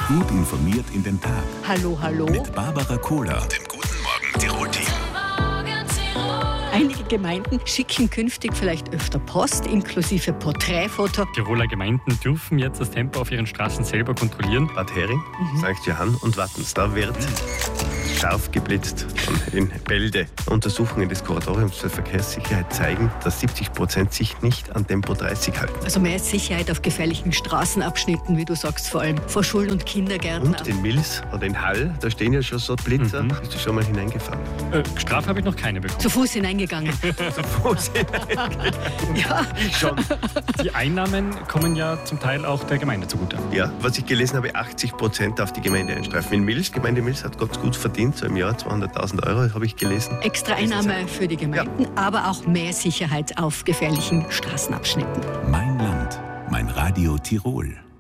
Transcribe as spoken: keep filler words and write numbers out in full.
Gut informiert in den Tag. Hallo, hallo. Mit Barbara Kohler und dem Guten Morgen Tirol-Team. Einige Gemeinden schicken künftig vielleicht öfter Post, inklusive Porträtfoto. Tiroler Gemeinden dürfen jetzt das Tempo auf ihren Straßen selber kontrollieren. Bad Hering, mhm. Sankt Johann und Wattens. Da wird scharf geblitzt in Bälde. Untersuchungen des Kuratoriums für Verkehrssicherheit zeigen, dass siebzig Prozent sich nicht an Tempo dreißig halten. Also mehr Sicherheit auf gefährlichen Straßenabschnitten, wie du sagst, vor allem vor Schul- und Kindergärten. Und in Mills oder in Hall, da stehen ja schon so Blitzer. Mhm. Bist du schon mal hineingefahren? Äh, Strafe habe ich noch keine bekommen. Zu Fuß hineingegangen. Zu Fuß hineingegangen? Ja. Ich schon. Die Einnahmen kommen ja zum Teil auch der Gemeinde zugute. Ja, was ich gelesen habe, achtzig Prozent auf die Gemeinde einstreifen. In Mills, Gemeinde Mills hat ganz gut verdient, so im Jahr zweihunderttausend Euro, habe ich gelesen. Extra Einnahme für die Gemeinden, ja. Aber auch mehr Sicherheit auf gefährlichen Straßenabschnitten. Mein Land, mein Radio Tirol.